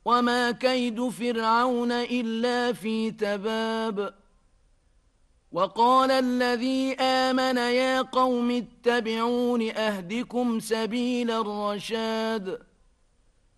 وما كيد فرعون إلا في تباب وقال الذي آمن يا قوم اتبعون أهدكم سبيل الرشاد